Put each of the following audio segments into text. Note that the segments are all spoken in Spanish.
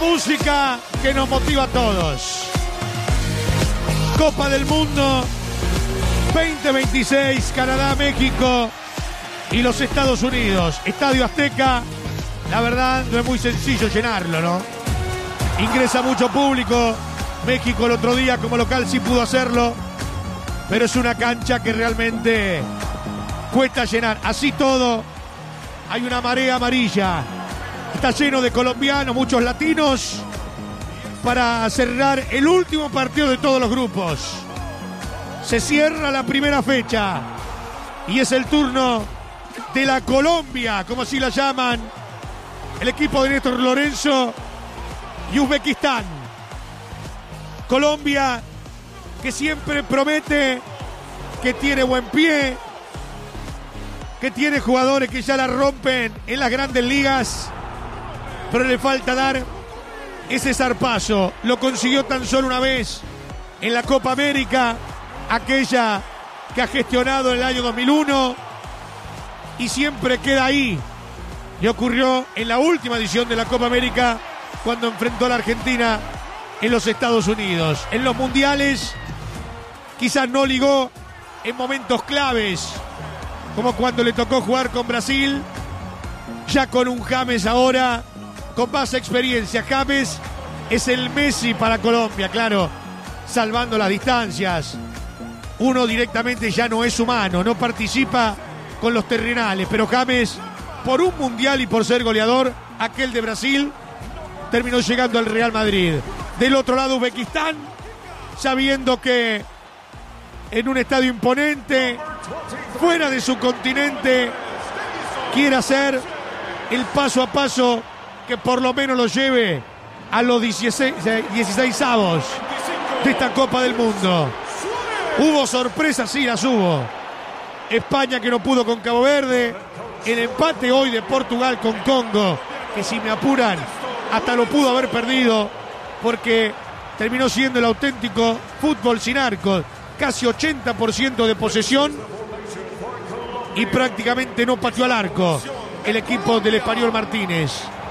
música que nos motiva a todos. Copa del Mundo 2026, Canadá, México y los Estados Unidos. Estadio Azteca, la verdad no es muy sencillo llenarlo, ¿no? Ingresa mucho público. México el otro día como local sí pudo hacerlo, pero es una cancha que realmente cuesta llenar. Así todo, hay una marea amarilla. Está lleno de colombianos, muchos latinos, para cerrar el último partido de todos los grupos. Se cierra la primera fecha y es el turno de la Colombia, como así la llaman, el equipo de Néstor Lorenzo y Uzbekistán. Colombia que siempre promete, que tiene buen pie, que tiene jugadores que ya la rompen en las grandes ligas, pero le falta dar ese zarpazo. Lo consiguió tan solo una vez en la Copa América, aquella que ha gestionado en el año 2001, y siempre queda ahí. Le ocurrió en la última edición de la Copa América, cuando enfrentó a la Argentina en los Estados Unidos. En los mundiales quizás no ligó en momentos claves, como cuando le tocó jugar con Brasil, ya con un James ahora con más experiencia. James es el Messi para Colombia, claro, salvando las distancias. Uno directamente ya no es humano, no participa con los terrenales, pero James, por un mundial y por ser goleador, aquel de Brasil, terminó llegando al Real Madrid. Del otro lado, Uzbekistán, sabiendo que en un estadio imponente, fuera de su continente, quiere hacer el paso a paso que por lo menos lo lleve a los 16avos de esta Copa del Mundo. Hubo sorpresas, sí las hubo. España que no pudo con Cabo Verde, el empate hoy de Portugal con Congo, que si me apuran hasta lo pudo haber perdido, porque terminó siendo el auténtico fútbol sin arcos, casi 80% de posesión y prácticamente no pateó al arco el equipo del español Martínez.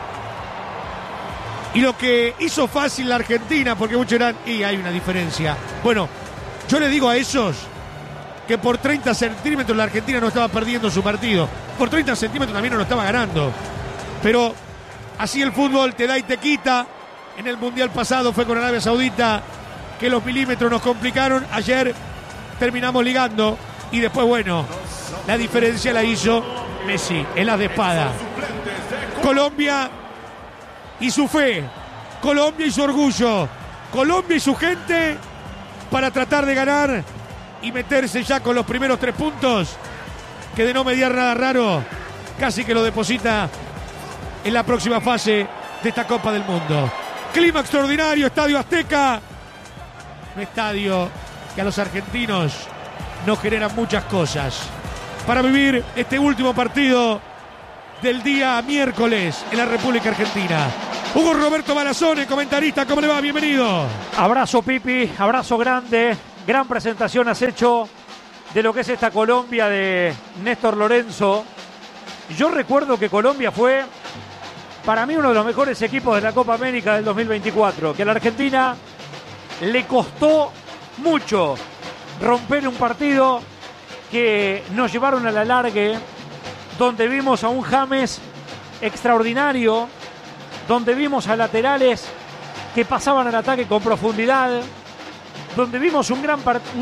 Y lo que hizo fácil la Argentina, porque muchos dirán, y hay una diferencia. Bueno, yo le digo a esos que por 30 centímetros la Argentina no estaba perdiendo su partido. Por 30 centímetros también no lo estaba ganando. Pero así el fútbol te da y te quita. En el Mundial pasado fue con Arabia Saudita que los milímetros nos complicaron. Ayer terminamos ligando y después, bueno, la diferencia la hizo Messi, el as de espada. Colombia y su fe, Colombia y su orgullo, Colombia y su gente para tratar de ganar y meterse ya con los primeros 3 puntos, que de no mediar nada raro, casi que lo deposita en la próxima fase de esta Copa del Mundo. Clima extraordinario, Estadio Azteca, un estadio que a los argentinos nos generan muchas cosas para vivir este último partido del día miércoles en la República Argentina. Hugo Roberto Balazone, comentarista, ¿cómo le va? Bienvenido. Abrazo, Pipi, abrazo grande. Gran presentación has hecho de lo que es esta Colombia de Néstor Lorenzo. Yo recuerdo que Colombia fue, para mí, uno de los mejores equipos de la Copa América del 2024, que a la Argentina le costó mucho romper un partido que nos llevaron a la largue, donde vimos a un James extraordinario, donde vimos a laterales que pasaban al ataque con profundidad, donde vimos una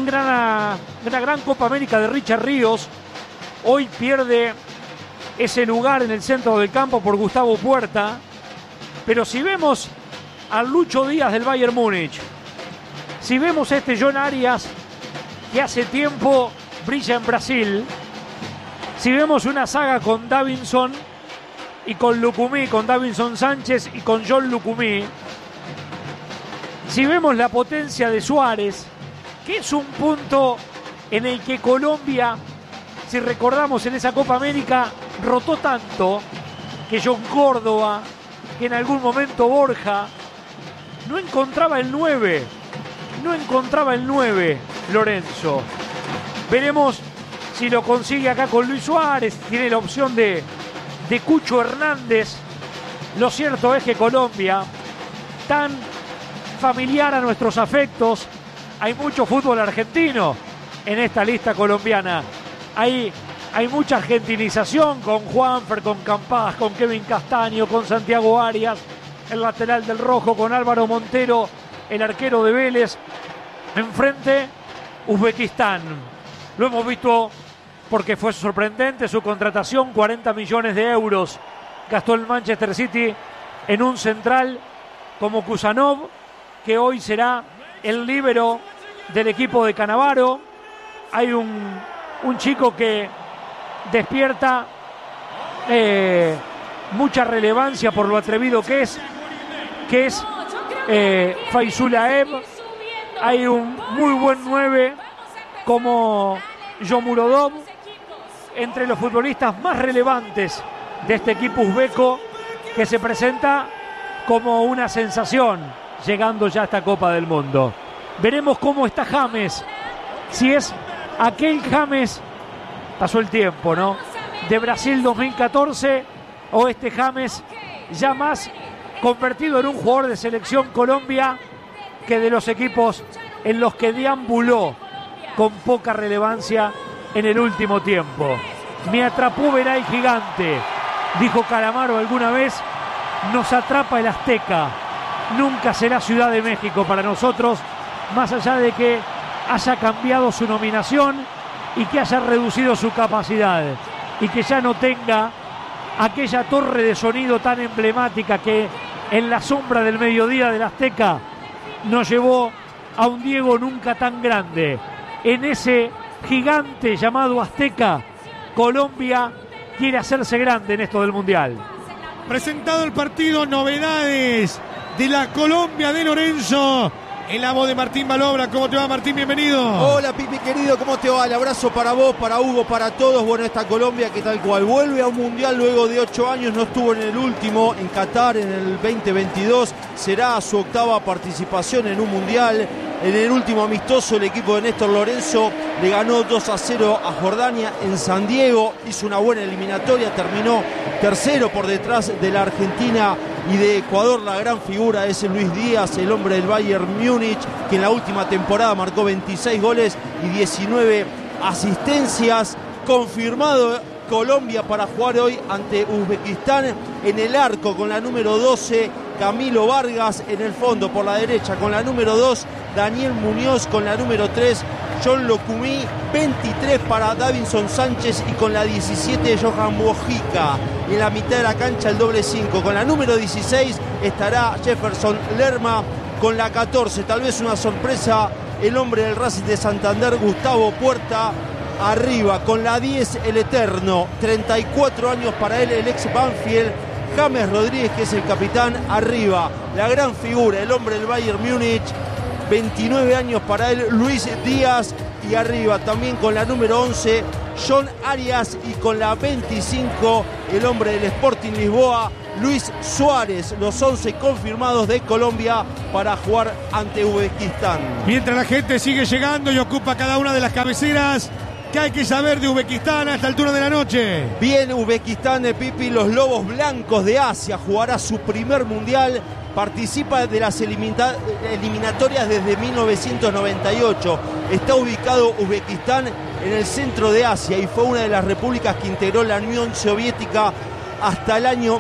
gran Copa América de Richard Ríos. Hoy pierde ese lugar en el centro del campo por Gustavo Puerta, pero si vemos a Lucho Díaz del Bayern Múnich, si vemos a este John Arias que hace tiempo brilla en Brasil, si vemos una saga con Davinson y con Lucumí, con Davinson Sánchez y con John Lucumí, si vemos la potencia de Suárez, que es un punto en el que Colombia, si recordamos en esa Copa América, rotó tanto que John Córdoba, que en algún momento Borja, no encontraba el 9 Lorenzo. Veremos si lo consigue acá con Luis Suárez, tiene la opción de Cucho Hernández. Lo cierto es que Colombia tan familiar a nuestros afectos. Hay mucho fútbol argentino en esta lista colombiana. Hay mucha argentinización con Juanfer, con Campás, con Kevin Castaño, con Santiago Arias, el lateral del Rojo, con Álvaro Montero, el arquero de Vélez. Enfrente, Uzbekistán. Lo hemos visto porque fue sorprendente su contratación, 40 millones de euros gastó el Manchester City en un central como Kusanov, que hoy será el líbero del equipo de Cannavaro. Hay un chico que despierta mucha relevancia por lo atrevido que es Faizulaev. Hay un muy buen 9 como Yomurodov, entre los futbolistas más relevantes de este equipo uzbeco, que se presenta como una sensación llegando ya a esta Copa del Mundo. Veremos cómo está James, si es aquel James, pasó el tiempo, ¿no?, de Brasil 2014, o este James ya más convertido en un jugador de selección Colombia que de los equipos en los que deambuló con poca relevancia en el último tiempo. Me atrapó verá el gigante, dijo Calamaro alguna vez. Nos atrapa el Azteca. Nunca será Ciudad de México para nosotros, más allá de que haya cambiado su nominación y que haya reducido su capacidad y que ya no tenga aquella torre de sonido tan emblemática que en la sombra del mediodía del Azteca nos llevó a un Diego nunca tan grande. En ese gigante llamado Azteca, Colombia quiere hacerse grande en esto del Mundial. Presentado el partido, novedades de la Colombia de Lorenzo, en la voz de Martín Balobra. ¿Cómo te va, Martín? Bienvenido. Hola, Pipi querido, ¿cómo te va? El abrazo para vos, para Hugo, para todos. Bueno, esta Colombia que tal cual vuelve a un Mundial luego de 8 años, no estuvo en el último, en Qatar en el 2022, será su octava participación en un Mundial. En el último amistoso el equipo de Néstor Lorenzo le ganó 2-0 a Jordania en San Diego, hizo una buena eliminatoria, terminó tercero por detrás de la Argentina y de Ecuador. La gran figura es Luis Díaz, el hombre del Bayern Múnich, que en la última temporada marcó 26 goles y 19 asistencias. Confirmado Colombia para jugar hoy ante Uzbekistán. En el arco con la número 12 Camilo Vargas, en el fondo por la derecha con la número 2 Daniel Muñoz, con la número 3 John Locumí, 23 para Davinson Sánchez y con la 17 Johan Mojica. En la mitad de la cancha el doble 5, con la número 16 estará Jefferson Lerma, con la 14 tal vez una sorpresa el hombre del Racing de Santander, Gustavo Puerta. Arriba con la 10 el eterno, 34 años para él, el ex Banfield, James Rodríguez, que es el capitán. Arriba la gran figura, el hombre del Bayern Múnich, 29 años para él, Luis Díaz. Y arriba también con la número 11 John Arias, y con la 25 el hombre del Sporting Lisboa, Luis Suárez. Los 11 confirmados de Colombia para jugar ante Uzbekistán. Mientras la gente sigue llegando y ocupa cada una de las cabeceras, ¿qué hay que saber de Uzbekistán a esta altura de la noche? Bien, Uzbekistán de Pipi, los Lobos Blancos de Asia, jugará su primer mundial. Participa de las eliminatorias desde 1998. Está ubicado Uzbekistán en el centro de Asia y fue una de las repúblicas que integró la Unión Soviética hasta el año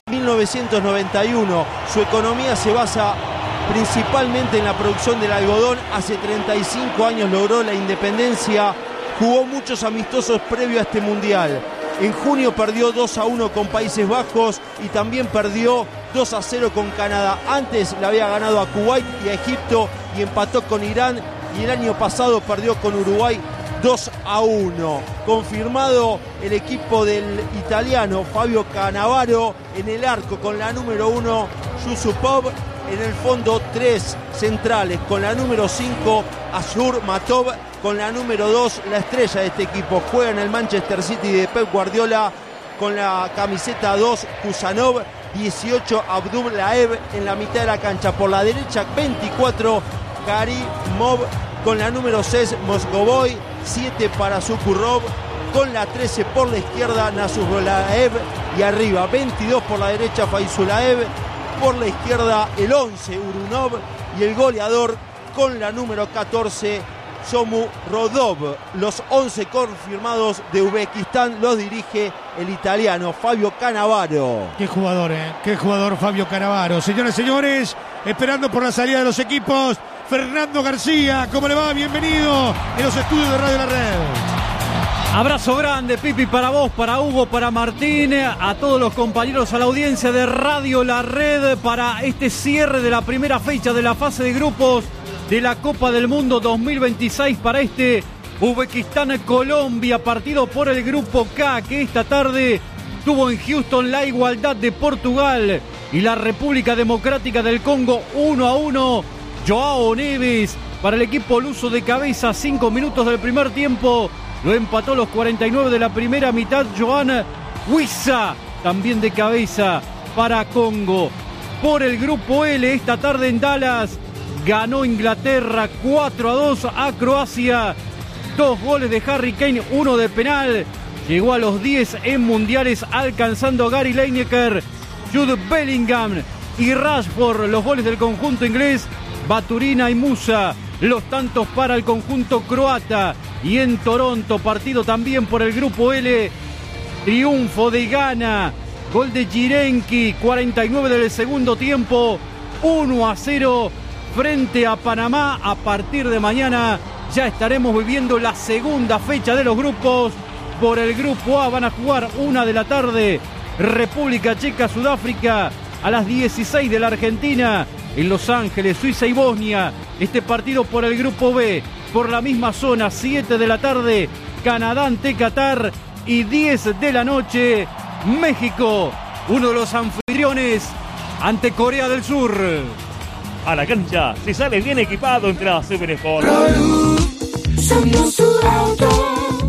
1991. Su economía se basa principalmente en la producción del algodón. Hace 35 años logró la independencia. Jugó muchos amistosos previo a este mundial. En junio perdió 2-1 con Países Bajos y también perdió 2-0 con Canadá. Antes le había ganado a Kuwait y a Egipto y empató con Irán. Y el año pasado perdió con Uruguay 2-1. Confirmado el equipo del italiano Fabio Cannavaro en el arco con la número 1 Yusupov. En el fondo 3 centrales con la número 5 Azur Matov, con la número 2 la estrella de este equipo. Juega en el Manchester City de Pep Guardiola con la camiseta 2 Kusanov, 18 Abdullaev. En la mitad de la cancha por la derecha 24 Karimov, con la número 6 Moscovoy, 7 para Sukurov, con la 13 por la izquierda Nasrulaev, y arriba 22 por la derecha Faizulaev, Por la izquierda el 11 Urunov y el goleador con la número 14 Shomu Rodov. Los 11 confirmados de Uzbekistán los dirige el italiano Fabio Cannavaro. Qué jugador, qué jugador Fabio Cannavaro. Señoras y señores, esperando por la salida de los equipos, Fernando García, ¿cómo le va? Bienvenido en los estudios de Radio La Red. Abrazo grande, Pipi, para vos, para Hugo, para Martín, a todos los compañeros, a la audiencia de Radio La Red para este cierre de la primera fecha de la fase de grupos de la Copa del Mundo 2026 para este Uzbekistán-Colombia, partido por el Grupo K, que esta tarde tuvo en Houston la igualdad de Portugal y la República Democrática del Congo 1-1. Joao Neves para el equipo luso de cabeza, 5 minutos del primer tiempo. Lo empató los 49 de la primera mitad Joan Wissa, también de cabeza para Congo. Por el Grupo L, esta tarde en Dallas, ganó Inglaterra 4-2 a Croacia. 2 goles de Harry Kane, 1 de penal. Llegó a los 10 en mundiales, alcanzando a Gary Lineker, Jude Bellingham y Rashford. Los goles del conjunto inglés, Baturina y Musa. Los tantos para el conjunto croata. Y en Toronto, partido también por el Grupo L, triunfo de Ghana, gol de Jirenki, 49 del segundo tiempo, 1-0 frente a Panamá. A partir de mañana ya estaremos viviendo la segunda fecha de los grupos. Por el Grupo A van a jugar 1 de la tarde, República Checa, Sudáfrica, a las 16 de la Argentina, en Los Ángeles, Suiza y Bosnia. Este partido por el Grupo B, por la misma zona, 7 de la tarde, Canadá ante Qatar, y 10 de la noche, México, uno de los anfitriones, ante Corea del Sur. A la cancha se sale bien equipado entre la Super Sport. Somos tu auto.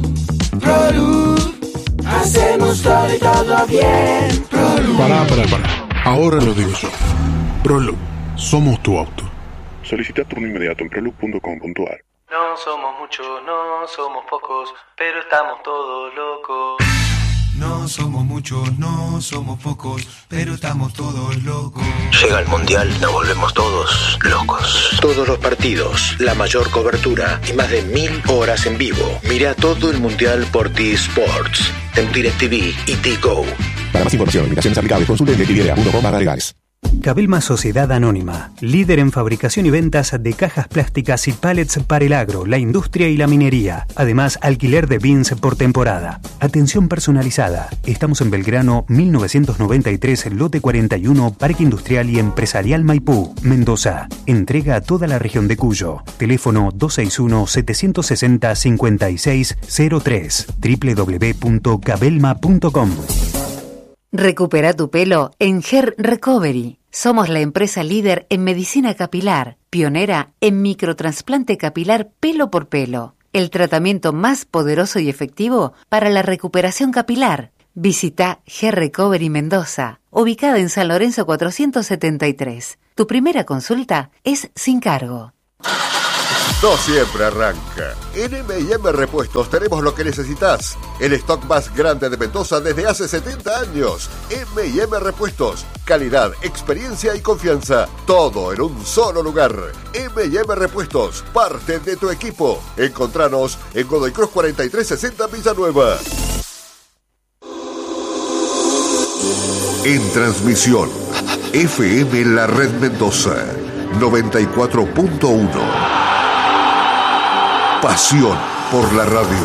Hacemos todo bien. Pará. Ahora lo digo yo. Prolub, somos tu auto. Solicita turno inmediato en prolub.com.ar. No somos muchos, no somos pocos, pero estamos todos locos. No somos muchos, no somos pocos, pero estamos todos locos. Llega el Mundial, nos volvemos todos locos. Todos los partidos, la mayor cobertura y más de 1000 horas en vivo. Mira todo el Mundial por T-Sports, en DirecTV y T-Go. Para más información, limitaciones aplicables, consulte en DirecTV.com/legales. Cabelma Sociedad Anónima, líder en fabricación y ventas de cajas plásticas y pallets para el agro, la industria y la minería. Además, alquiler de bins por temporada. Atención personalizada. Estamos en Belgrano, 1993, lote 41, Parque Industrial y Empresarial Maipú, Mendoza. Entrega a toda la región de Cuyo. Teléfono 261-760-5603. www.cabelma.com. Recupera tu pelo en Hair Recovery. Somos la empresa líder en medicina capilar, pionera en microtrasplante capilar pelo por pelo, el tratamiento más poderoso y efectivo para la recuperación capilar. Visita Hair Recovery Mendoza, ubicada en San Lorenzo 473. Tu primera consulta es sin cargo. No siempre arranca. En M&M Repuestos tenemos lo que necesitas. El stock más grande de Mendoza desde hace 70 años. M&M Repuestos. Calidad, experiencia y confianza. Todo en un solo lugar. M&M Repuestos. Parte de tu equipo. Encontranos en Godoy Cruz 4360 Villanueva. En transmisión, FM La Red Mendoza 94.1. Pasión por la radio.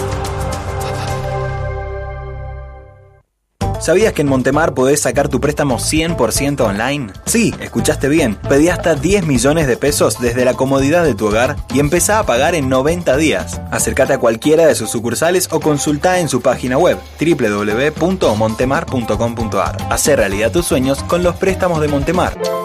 ¿Sabías que en Montemar podés sacar tu préstamo 100% online? Sí, escuchaste bien. Pedí hasta 10 millones de pesos desde la comodidad de tu hogar y empezá a pagar en 90 días. Acércate a cualquiera de sus sucursales o consultá en su página web www.montemar.com.ar. Hacé realidad tus sueños con los préstamos de Montemar.